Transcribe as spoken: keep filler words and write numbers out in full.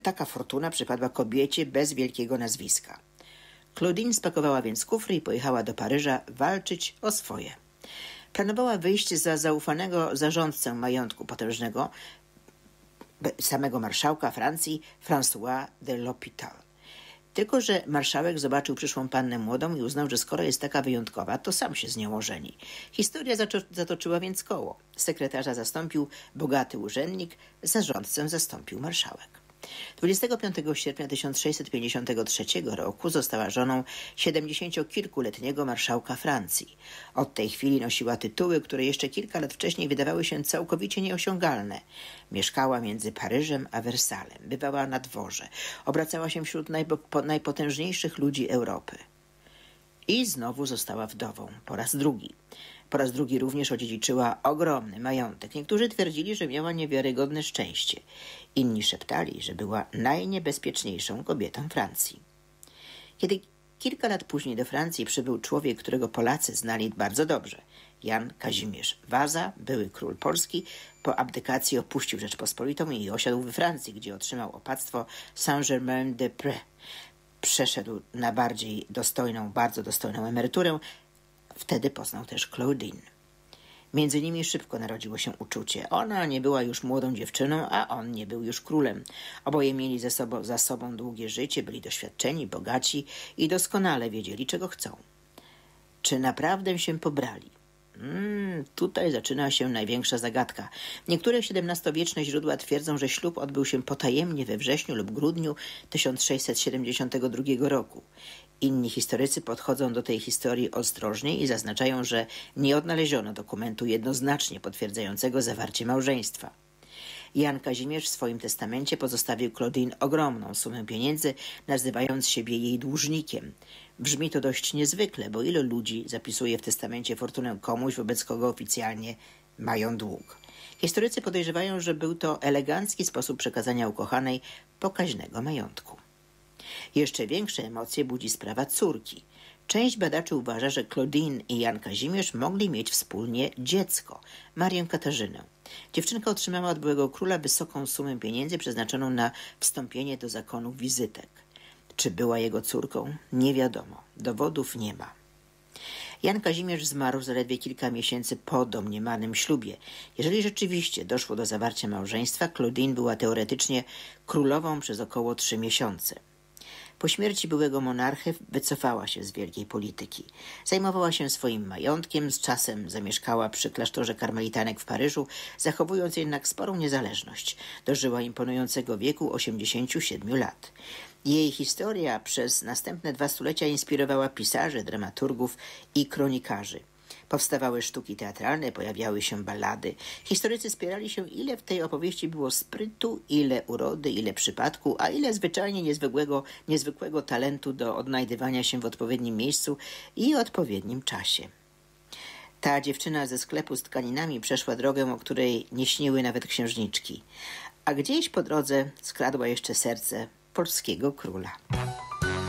Taka fortuna przypadła kobiecie bez wielkiego nazwiska. Claudine spakowała więc kufry i pojechała do Paryża walczyć o swoje. Planowała wyjść za zaufanego zarządcę majątku potężnego, samego marszałka Francji, François de l'Hôpital. Tylko że marszałek zobaczył przyszłą pannę młodą i uznał, że skoro jest taka wyjątkowa, to sam się z nią ożeni. Historia zatoczyła więc koło. Sekretarza zastąpił bogaty urzędnik, zarządcę zastąpił marszałek. dwudziestego piątego sierpnia tysiąc sześćset pięćdziesiątego trzeciego roku została żoną siedemdziesięciokilkuletniego marszałka Francji. Od tej chwili nosiła tytuły, które jeszcze kilka lat wcześniej wydawały się całkowicie nieosiągalne. Mieszkała między Paryżem a Wersalem, bywała na dworze, obracała się wśród najpo- najpotężniejszych ludzi Europy. I znowu została wdową, po raz drugi. Po raz drugi również odziedziczyła ogromny majątek. Niektórzy twierdzili, że miała niewiarygodne szczęście. Inni szeptali, że była najniebezpieczniejszą kobietą Francji. Kiedy kilka lat później do Francji przybył człowiek, którego Polacy znali bardzo dobrze, Jan Kazimierz Waza, były król Polski, po abdykacji opuścił Rzeczpospolitą i osiadł we Francji, gdzie otrzymał opactwo Saint-Germain-des-Prés. Przeszedł na bardziej dostojną, bardzo dostojną emeryturę. Wtedy poznał też Claudine. Między nimi szybko narodziło się uczucie. Ona nie była już młodą dziewczyną, a on nie był już królem. Oboje mieli ze sobą, za sobą długie życie, byli doświadczeni, bogaci i doskonale wiedzieli, czego chcą. Czy naprawdę się pobrali? Hmm, tutaj zaczyna się największa zagadka. Niektóre siedemnastowieczne źródła twierdzą, że ślub odbył się potajemnie we wrześniu lub grudniu tysiąc sześćset siedemdziesiątego drugiego roku. Inni historycy podchodzą do tej historii ostrożnie i zaznaczają, że nie odnaleziono dokumentu jednoznacznie potwierdzającego zawarcie małżeństwa. Jan Kazimierz w swoim testamencie pozostawił Claudine ogromną sumę pieniędzy, nazywając siebie jej dłużnikiem. Brzmi to dość niezwykle, bo ilu ludzi zapisuje w testamencie fortunę komuś, wobec kogo oficjalnie mają dług. Historycy podejrzewają, że był to elegancki sposób przekazania ukochanej pokaźnego majątku. Jeszcze większe emocje budzi sprawa córki. Część badaczy uważa, że Claudine i Jan Kazimierz mogli mieć wspólnie dziecko, Marię Katarzynę. Dziewczynka otrzymała od byłego króla wysoką sumę pieniędzy przeznaczoną na wstąpienie do zakonu wizytek. Czy była jego córką? Nie wiadomo. Dowodów nie ma. Jan Kazimierz zmarł zaledwie kilka miesięcy po domniemanym ślubie. Jeżeli rzeczywiście doszło do zawarcia małżeństwa, Claudine była teoretycznie królową przez około trzy miesiące. Po śmierci byłego monarchy wycofała się z wielkiej polityki. Zajmowała się swoim majątkiem, z czasem zamieszkała przy klasztorze karmelitanek w Paryżu, zachowując jednak sporą niezależność. Dożyła imponującego wieku osiemdziesięciu siedmiu lat. Jej historia przez następne dwa stulecia inspirowała pisarzy, dramaturgów i kronikarzy. Powstawały sztuki teatralne, pojawiały się ballady. Historycy spierali się, ile w tej opowieści było sprytu, ile urody, ile przypadku, a ile zwyczajnie niezwykłego, niezwykłego talentu do odnajdywania się w odpowiednim miejscu i odpowiednim czasie. Ta dziewczyna ze sklepu z tkaninami przeszła drogę, o której nie śniły nawet księżniczki. A gdzieś po drodze skradła jeszcze serce polskiego króla.